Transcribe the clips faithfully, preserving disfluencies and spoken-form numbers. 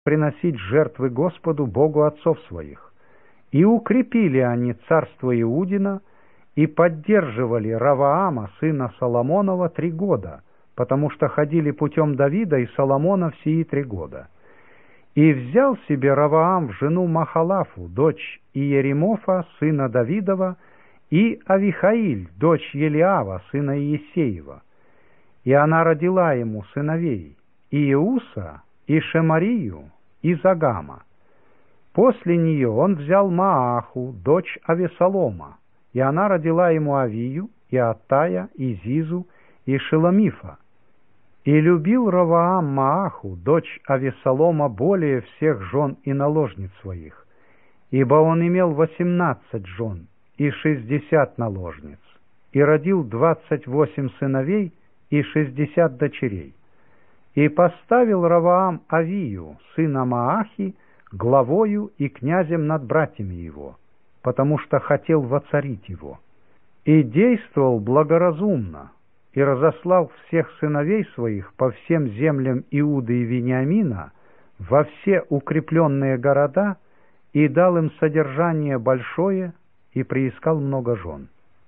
приносить жертвы Господу Богу отцов своих. И укрепили они царство Иудина, и поддерживали Раваама, сына Соломонова, три года, потому что ходили путем Давида и Соломона в сии три года. И взял себе Раваам в жену Махалафу, дочь Иеремофа, сына Давидова, и Авихаиль, дочь Елиава, сына Иесеева. И она родила ему сыновей Иеуса, и Шемарию, и Загама. После нее он взял Мааху, дочь Авесолома, и она родила ему Авию, и Аттая, и Зизу, и Шеломифа. И любил Раваам Мааху, дочь Авесолома, более всех жен и наложниц своих, ибо он имел восемнадцать жен и шестьдесят наложниц, и родил двадцать восемь сыновей и шестьдесят дочерей. И поставил Раваам Авию, сына Маахи, главою и князем над братьями его, потому что хотел воцарить его. И действовал благоразумно, и разослал всех сыновей своих по всем землям Иуды и Вениамина во все укрепленные города, и дал им содержание большое, и приискал много жен.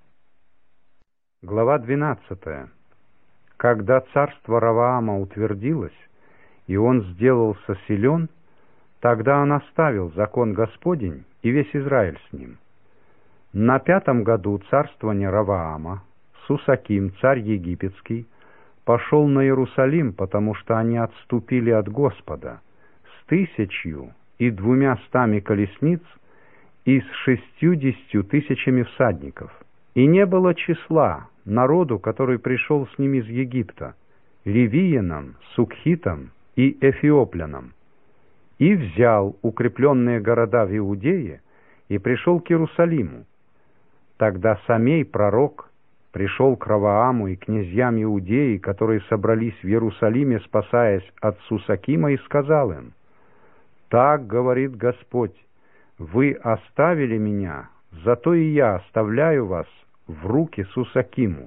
Глава двенадцатая. Когда царство Раваама утвердилось, и он сделался силен, тогда он оставил закон Господень и весь Израиль с ним. На пятом году царствования Раваама Сусаким, царь египетский, пошел на Иерусалим, потому что они отступили от Господа с тысячью и двумя стами колесниц и с шестьюдесятью тысячами всадников. И не было числа народу, который пришел с ним из Египта, ливиянам, сукхитам и эфиоплянам. И взял укрепленные города в Иудее и пришел к Иерусалиму. Тогда Самей, пророк, пришел к Равааму и князьям Иудеи, которые собрались в Иерусалиме, спасаясь от Сусакима, и сказал им: «Так говорит Господь, вы оставили меня, зато и я оставляю вас в руки Сусакиму».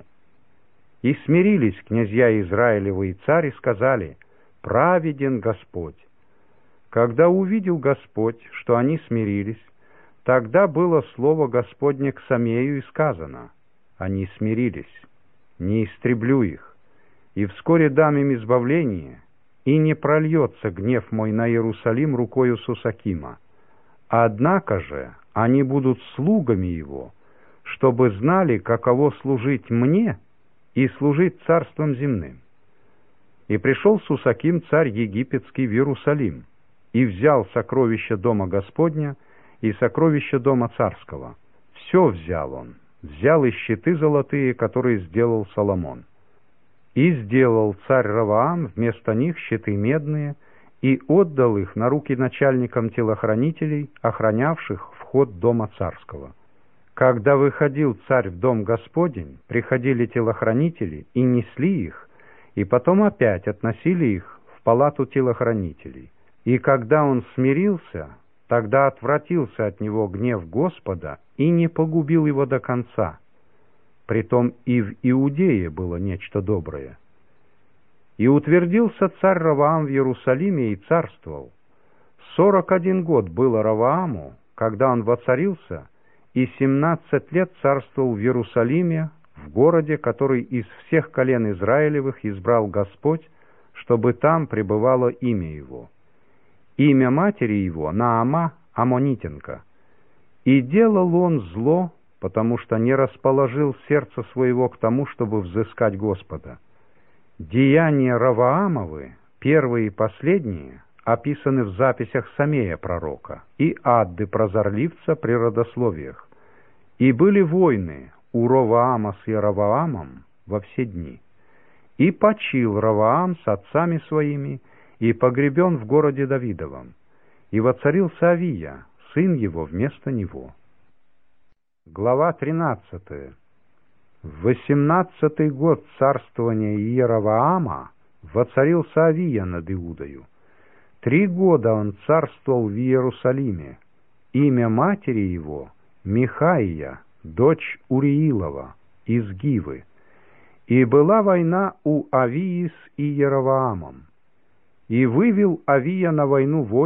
И смирились князья Израилевы и царь, и сказали: «Праведен Господь». Когда увидел Господь, что они смирились, тогда было слово Господне к Самею, и сказано: «Они смирились, не истреблю их, и вскоре дам им избавление, и не прольется гнев мой на Иерусалим рукою Сусакима. Однако же они будут слугами его, чтобы знали, каково служить мне и служить царством земным». И пришел Сусаким, царь египетский, в Иерусалим, и взял сокровища дома Господня и сокровища дома царского. Все взял он, взял и щиты золотые, которые сделал Соломон. И сделал царь Раваам вместо них щиты медные, и отдал их на руки начальникам телохранителей, охранявших вход дома царского. Когда выходил царь в дом Господень, приходили телохранители и несли их, и потом опять относили их в палату телохранителей. И когда он смирился, тогда отвратился от него гнев Господа и не погубил его до конца. Притом и в Иудее было нечто доброе. И утвердился царь Раваам в Иерусалиме и царствовал. Сорок один год было Равааму, когда он воцарился, и семнадцать лет царствовал в Иерусалиме, в городе, который из всех колен Израилевых избрал Господь, чтобы там пребывало имя его. Имя матери его Наама Аммонитянка. И делал он зло, потому что не расположил сердце своего к тому, чтобы взыскать Господа. Деяния Раваамовы, первые и последние, описаны в записях Самея пророка и Адды прозорливца при родословиях. И были войны у Роваама с Яроваамом во все дни. И почил Раваам с отцами своими, и погребен в городе Давидовом, и воцарился Авия, сын его, вместо него. Глава тринадцатая. В восемнадцатый год царствования Иеровоама воцарился Авия над Иудою. Три года он царствовал в Иерусалиме. Имя матери его Михаия, дочь Уриилова, из Гивы. И была война у Авии с Иеровоамом. И вывел Авия на войну